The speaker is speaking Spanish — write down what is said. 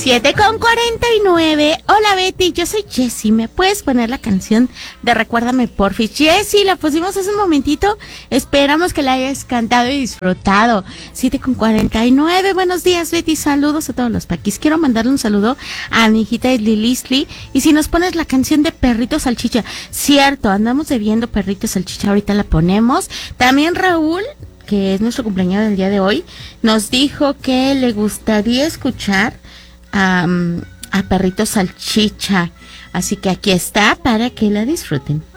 7:49. Hola Betty, yo soy Jessie. ¿Me puedes poner la canción de Recuérdame porfis? Jessie, la pusimos hace un momentito. Esperamos que la hayas cantado y disfrutado. 7:49. Buenos días Betty, saludos a todos los paquis. Quiero mandarle un saludo a mi hijita Lilisli. Y si nos pones la canción de Perrito Salchicha. Cierto, andamos debiendo Perrito Salchicha, ahorita la ponemos. También Raúl, que es nuestro cumpleaños del día de hoy, nos dijo que le gustaría escuchar a Perrito Salchicha. Así que aquí está para que la disfruten.